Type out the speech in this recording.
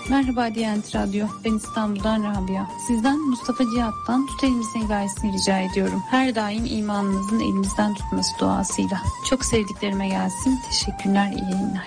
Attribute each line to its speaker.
Speaker 1: Merhaba Diyanet Radyo, ben İstanbul'dan Rabia. Sizden Mustafa Cihat'tan Tut Elimizden hikayesini rica ediyorum. Her daim imanınızın elimizden tutması duasıyla. Çok sevdiklerime gelsin. Teşekkürler, iyi yayınlar.